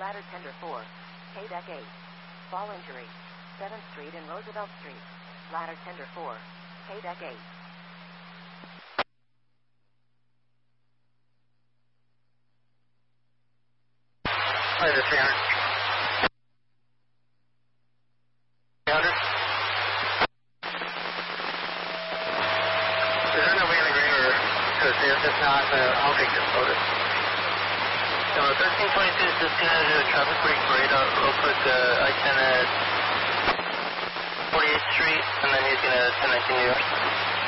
Ladder Tender 4, K-Deck 8. Fall injury, 7th Street and Roosevelt Street. Ladder Tender 4, K-Deck 8. Ladder 300. 300. Is there no way in the green or if not, I'll take this photo. So 1322 is just going to do a traffic break radar real quick, I-10 at 48th Street, and then he's going to 1019 New York.